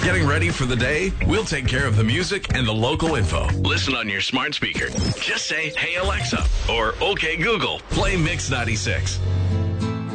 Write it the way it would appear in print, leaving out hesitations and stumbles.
Getting ready for the day? We'll take care of the music and the local info. Listen on your smart speaker. Just say, "Hey Alexa," or "Okay Google, play Mix 96."